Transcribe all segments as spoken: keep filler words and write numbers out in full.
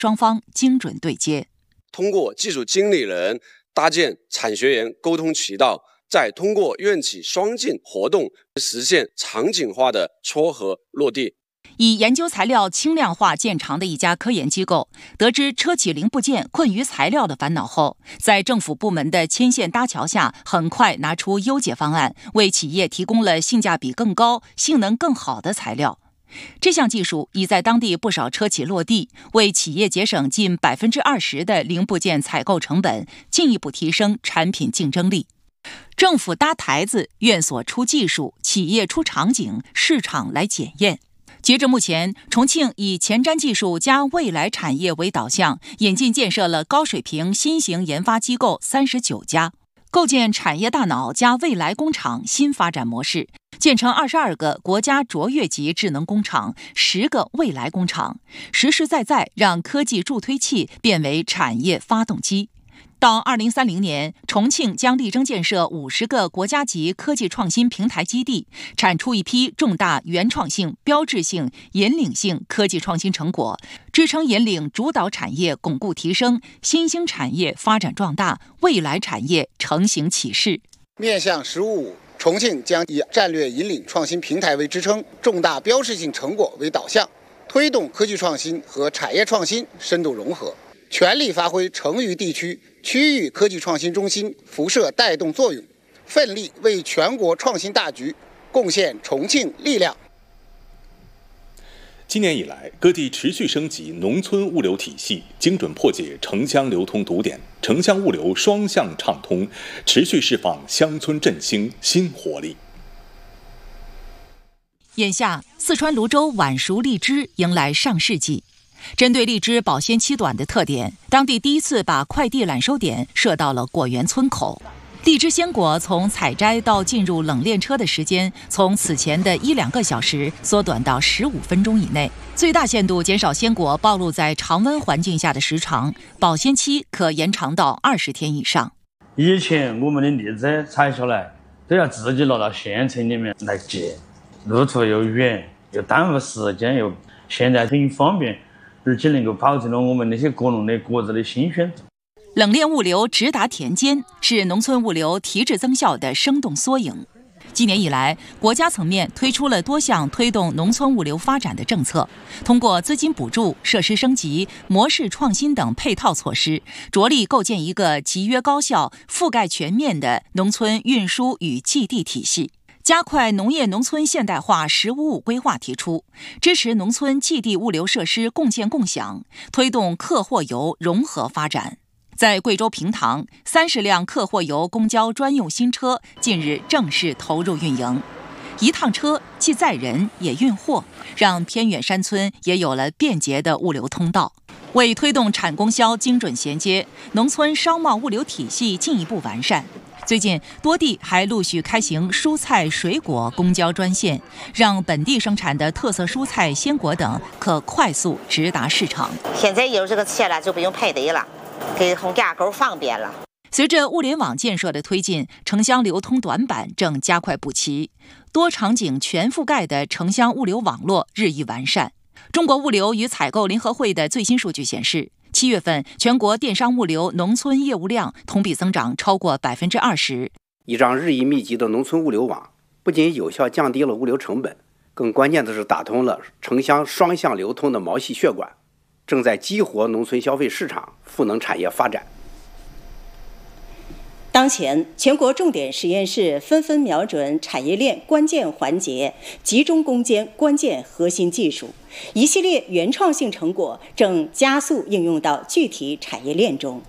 双方精准对接。 通过技术经理人搭建产学研沟通渠道，再通过院企双进活动实现场景化的撮合落地。 以研究材料轻量化见长的一家科研机构，得知车企零部件困于材料的烦恼后，在政府部门的牵线搭桥下，很快拿出优解方案，为企业提供了性价比更高、性能更好的材料。这项技术已在当地不少车企落地，为企业节省近百分之二十的零部件采购成本，进一步提升产品竞争力。政府搭台子，院所出技术，企业出场景，市场来检验。截至目前，重庆以前瞻技术加未来产业为导向，引进建设了高水平新型研发机构三十九家，构建产业大脑加未来工厂新发展模式，建成二十二个国家卓越级智能工厂，十个未来工厂，实实在在让科技助推器变为产业发动机。到二零三零年，重庆将力争建设五十个国家级科技创新平台基地，产出一批重大原创性、标志性、引领性科技创新成果，支撑引领主导产业巩固提升，新兴产业发展壮大，未来产业成型起势。 面向“十五五”，重庆将以战略引领创新平台为支撑，重大标志性成果为导向，推动科技创新和产业创新深度融合，全力发挥成渝地区区域科技创新中心辐射带动作用，奋力为全国创新大局贡献重庆力量。 今年以来，各地持续升级农村物流体系，精准破解城乡流通堵点，城乡物流双向畅通，持续释放乡村振兴新活力。 眼下，四川泸州晚熟荔枝迎来上市季。针对荔枝保鲜期短的特点，当地第一次把快递揽收点设到了果园村口。荔枝鲜果从采摘到进入冷链车的时间，从此前的一两个小时缩短到十五分钟以内，最大限度减少鲜果暴露在常温环境下的时长，保鲜期可延长到二十天以上。 以前我们的荔枝采下来都要自己拿到县城里面来寄，路途又远，又耽误时间，又现在很方便。而且能够保证了我们那些果农的果子的新鲜度。 冷链物流直达田间，是农村物流提质增效的生动缩影。今年以来，国家层面推出了多项推动农村物流发展的政策，通过资金补助、设施升级、模式创新等配套措施，着力构建一个集约高效、覆盖全面的农村运输与寄递体系。加快农业农村现代化“十五五”规划提出，支持农村寄递物流设施共建共享，推动客货邮融合发展。在贵州平塘，三十辆客货邮公交专用新车近日正式投入运营。一趟车既载人也运货，让偏远山村也有了便捷的物流通道。为推动产供销精准衔接，农村商贸物流体系进一步完善。最近，多地还陆续开行蔬菜、水果公交专线，让本地生产的特色蔬菜、鲜果等可快速直达市场。 现在有这个车了，就不用排队了，给红架构方便了。 随着物联网建设的推进，城乡流通短板正加快补齐，多场景全覆盖的城乡物流网络日益完善。中国物流与采购联合会的最新数据显示，七月份全国电商物流农村业务量同比增长超过百分之二十。 依仗日益密集的农村物流网，不仅有效降低了物流成本，更关键的是打通了城乡双向流通的毛细血管，正在激活农村消费市场、赋能产业发展。 当前，全国重点实验室纷纷瞄准产业链关键环节，集中攻坚关键核心技术，一系列原创性成果正加速应用到具体产业链中。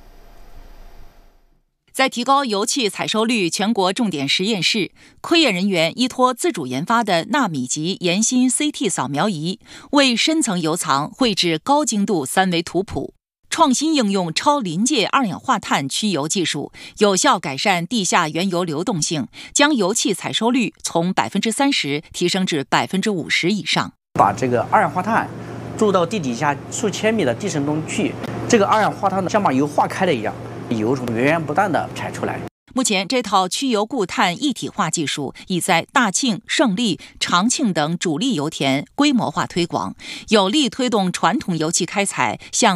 在提高油气采收率全国重点实验室，科研人员依托自主研发的纳米级岩芯 C T 扫描仪，为深层油藏绘制高精度三维图谱。创新应用超临界二氧化碳驱油技术，有效改善地下原油流动性，将油气采收率从百分之三十提升至百分之五十以上。 把这个二氧化碳注到地底下数千米的地层中去，这个二氧化碳像把油化开了一样，油从源源不断的产出来。 目前，这套去油固碳一体化技术已在大庆、胜利、长庆等主力油田规模化推广，有力推动传统油气开采向